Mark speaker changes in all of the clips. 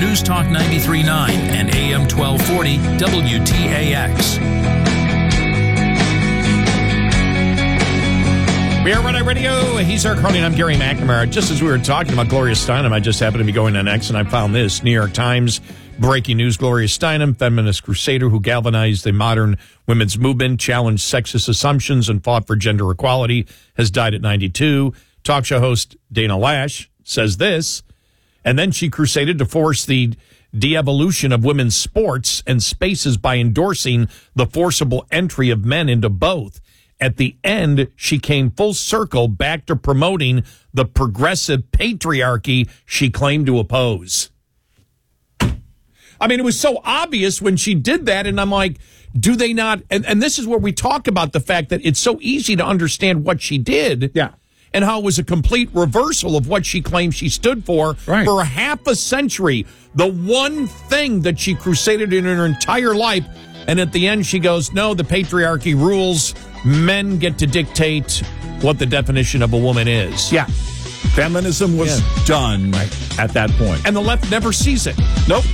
Speaker 1: News Talk 93.9 and AM 1240 WTAX.
Speaker 2: We are Red Eye Radio. He's Eric Harley, and I'm Gary McNamara. Just as we were talking about Gloria Steinem, I just happened to be going on X, and I found this. New York Times, breaking news. Gloria Steinem, feminist crusader who galvanized the modern women's movement, challenged sexist assumptions, and fought for gender equality, has died at 92. Talk show host Dana Lash says this, and then she crusaded to force the de-evolution of women's sports and spaces by endorsing the forcible entry of men into both. At the end, she came full circle back to promoting the progressive patriarchy she claimed to oppose. I mean, it was so obvious when she did that, and I'm like, do they not? And this is where we talk about the fact that it's so easy to understand what she did.
Speaker 3: Yeah.
Speaker 2: And how it was a complete reversal of what she claimed she stood for for a half a century. The one thing that she crusaded in her entire life. And at the end, she goes, no, the patriarchy rules. Men get to dictate what the definition of a woman is.
Speaker 3: Yeah. Feminism was done at that point.
Speaker 2: And the left never sees it.
Speaker 3: Nope.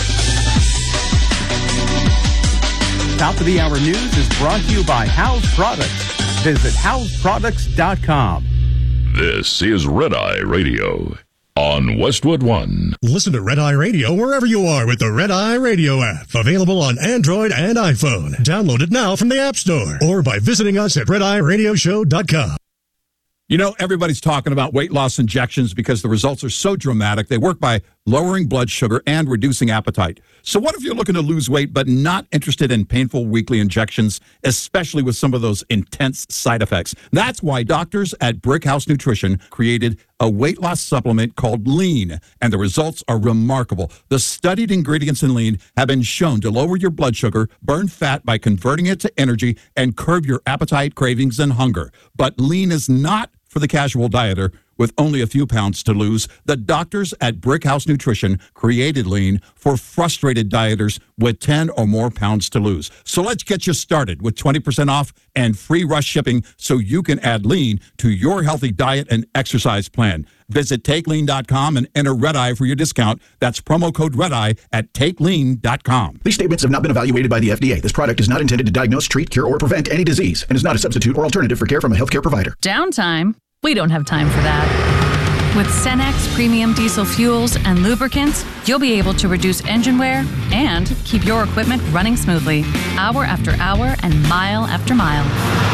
Speaker 4: Top of the Hour News is brought to you by House Products. Visit houseproducts.com.
Speaker 5: This is Red Eye Radio on Westwood One.
Speaker 6: Listen to Red Eye Radio wherever you are with the Red Eye Radio app. Available on Android and iPhone. Download it now from the App Store or by visiting us at redeyeradioshow.com.
Speaker 3: You know, everybody's talking about weight loss injections because the results are so dramatic. They work by lowering blood sugar and reducing appetite. So what if you're looking to lose weight but not interested in painful weekly injections, especially with some of those intense side effects? That's why doctors at Brickhouse Nutrition created a weight loss supplement called Lean, and the results are remarkable. The studied ingredients in Lean have been shown to lower your blood sugar, burn fat by converting it to energy, and curb your appetite, cravings, and hunger. But Lean is not for the casual dieter with only a few pounds to lose. The doctors at Brickhouse Nutrition created Lean for frustrated dieters with 10 or more pounds to lose. So let's get you started with 20% off and free rush shipping so you can add Lean to your healthy diet and exercise plan. Visit TakeLean.com and enter Red Eye for your discount. That's promo code Red Eye at TakeLean.com.
Speaker 7: These statements have not been evaluated by the FDA. This product is not intended to diagnose, treat, cure, or prevent any disease and is not a substitute or alternative for care from a healthcare provider.
Speaker 8: Downtime? We don't have time for that. With Cenex Premium Diesel Fuels and Lubricants, you'll be able to reduce engine wear and keep your equipment running smoothly, hour after hour and mile after mile.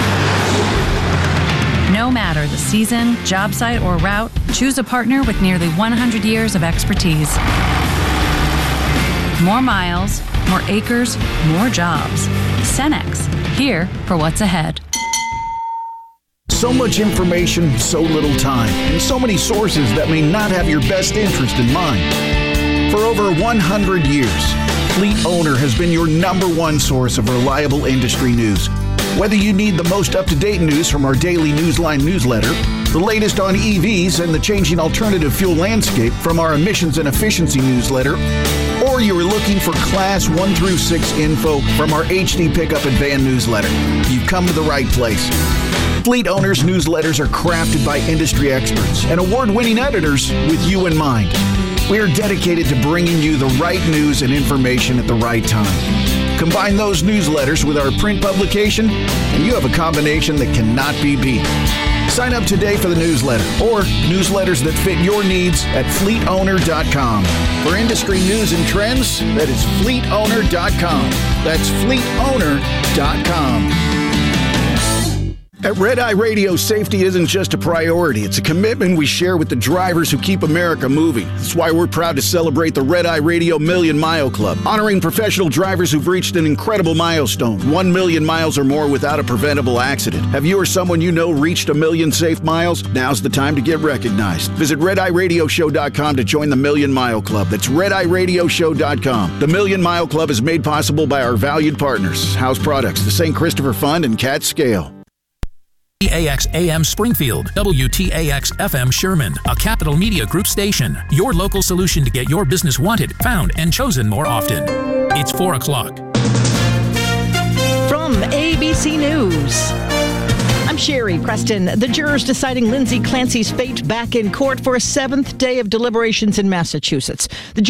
Speaker 8: No matter the season, job site, or route, choose a partner with nearly 100 years of expertise. More miles, more acres, more jobs. Cenex, here for what's ahead.
Speaker 7: So much information, so little time, and so many sources that may not have your best interest in mind. For over 100 years, Fleet Owner has been your number one source of reliable industry news. Whether you need the most up-to-date news from our daily Newsline newsletter, the latest on EVs and the changing alternative fuel landscape from our emissions and efficiency newsletter, or you are looking for Class 1 through 6 info from our HD Pickup and Van newsletter, you've come to the right place. Fleet Owners newsletters are crafted by industry experts and award-winning editors with you in mind. We are dedicated to bringing you the right news and information at the right time. Combine those newsletters with our print publication, and you have a combination that cannot be beat. Sign up today for the newsletter or newsletters that fit your needs at fleetowner.com. For industry news and trends, that is fleetowner.com. That's fleetowner.com. At Red Eye Radio, safety isn't just a priority. It's a commitment we share with the drivers who keep America moving. That's why we're proud to celebrate the Red Eye Radio Million Mile Club, honoring professional drivers who've reached an incredible milestone, 1 million miles or more without a preventable accident. Have you or someone you know reached 1 million safe miles? Now's the time to get recognized. Visit RedEyeRadioshow.com to join the Million Mile Club. That's RedEyeRadioshow.com. The Million Mile Club is made possible by our valued partners, House Products, the St. Christopher Fund, and Cat Scale.
Speaker 1: WTAX AM Springfield, WTAX FM Sherman, a Capital Media Group station. Your local solution to get your business wanted, found, and chosen more often. It's 4 o'clock.
Speaker 9: From ABC News, I'm Sherry Preston. The jurors deciding Lindsay Clancy's fate back in court for a 7th day of deliberations in Massachusetts. The